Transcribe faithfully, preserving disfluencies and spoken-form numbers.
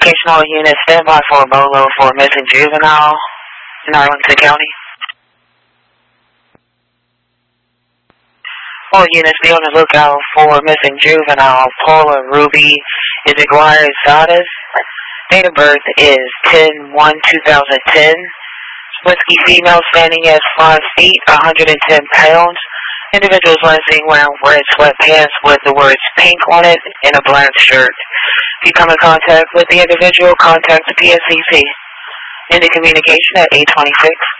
Communication all units, stand by for a bolo for a missing juvenile in Arlington County. All units, be on the lookout for a missing juvenile, Paula Ruby Iziguirre-Zades. Date of birth is ten one two thousand ten. Whiskey female, standing at five feet, one hundred ten pounds. Individual is wearing red sweatpants with the words pink on it and a black shirt. If you come in contact with the individual, contact the P S C C. Ending communication at eight twenty-six.